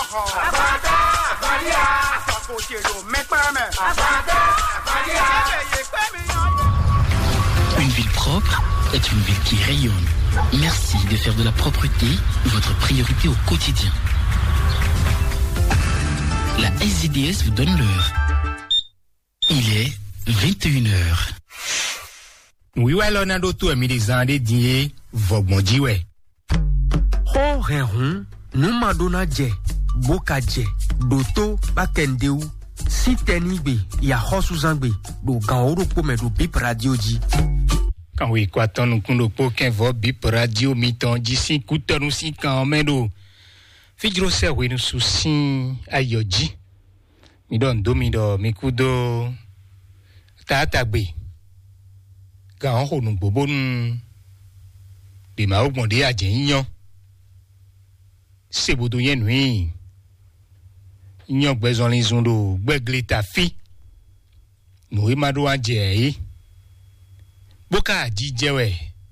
Une ville propre est une ville qui rayonne. Merci de faire de la propreté votre priorité au quotidien. La SZDS vous donne l'heure. Il est 21h. Oui, ouais, l'on a d'autres amis des années d'hier, Vogmondi, ouais. Ho, Réhon, nous madonna dje, boka dje, doto, bakendeu, si tenigbe, ya hosuzangbe, do gaoro pome do bip radio ji. Quand oui, quoi, tant nous qu'on po qu'un vo bip radio, mi-temps, d'ici, coûte nous si quand même, do. Figro se, oui, nous soucis, ayoji. Mi don do, mi kudo, tatagbe. Quand on nous bobo, des maouk mondé à djen, c'est boudou yen, oui. Yon besoin les ondes, begle ta fi. Nous imado a dje, boka di djewe.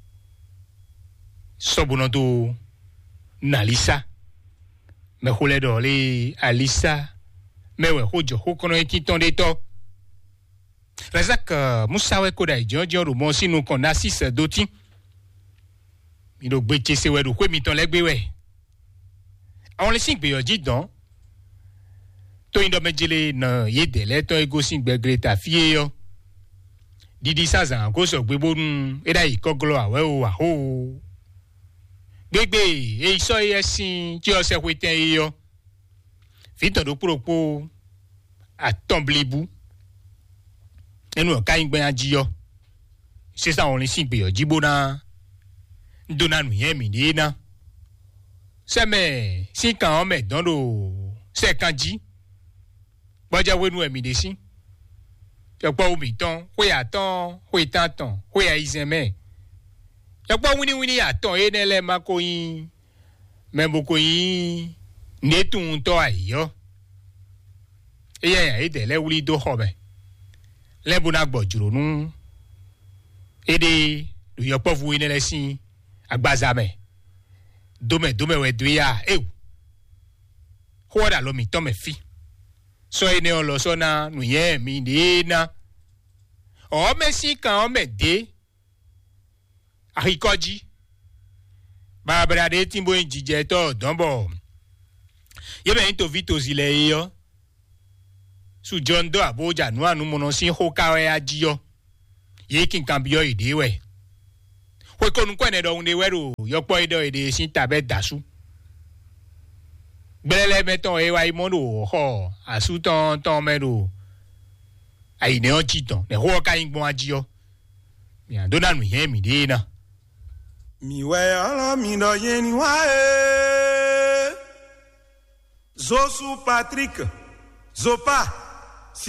Sobonoto, nalisa. Me hole dole, alisa. Me we hojo, hokono eti ton de to. Razak, Moussawe Koda Jojo, Roumon, si nous qu'on a 6 doti. Il doit bêcher ses wèdou, quoi, miton legbe, ouais. On les 5 béo dit donc. To indo medjele na yedele, to ego 5 begre ta fie yo. Didi sa zan, ko so gbebon, eda yi koglo awe o aho. Gbegbe, e iso yesin, ti o se kweten yo. Fiton do propo, a tomblibou. Et nous, quand il y a un diyo, c'est ça, on les signe, puis jibona, donna nous y est, c'est mais, si quand on met dans l'eau, c'est quand dit, moi, j'ai vu nous y est, y'a pas au mi-temps, oui, attends, oui, t'entends, oui, à iseme. Y'a pas wini, attends, et n'est ma coïn, même beaucoup y, n'est tout toi, yo. Et y'a été là où il doit hobe. Les bonnes bojuro nous aider le y'a pas vous une laisser à bazame dome we duya quoi lo mi tome fi so ene on lo sona nous yé mi dina o messi quand on me de arikoji babra de timbo njije to dombo yebe into vito zile yo su John do aboja no anu mo no sin ho kawe ajiyo ye kin kambio ide we ho ko nu kwene do unde weru yo po ido ide sin tabe dasu gbele meton e wa imodo ho asu ton medo ai ne ojiton ne ho ka yin gbon ajiyo mi adona nu ye mi de na mi we ala mi do yeni wa e Zosu Patrick Zopa